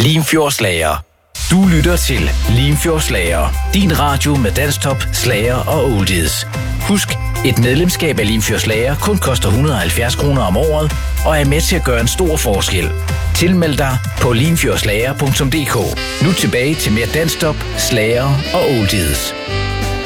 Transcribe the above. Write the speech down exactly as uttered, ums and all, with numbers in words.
Limfjordslager. Du lytter til Limfjordslager. Din radio med dansktop, slager og oldies. Husk, et medlemskab af Limfjordslager kun koster et hundrede og halvfjerds kroner om året, og er med til at gøre en stor forskel. Tilmeld dig på limfjordslager punktum d k. Nu tilbage til mere dansktop, slager og oldies.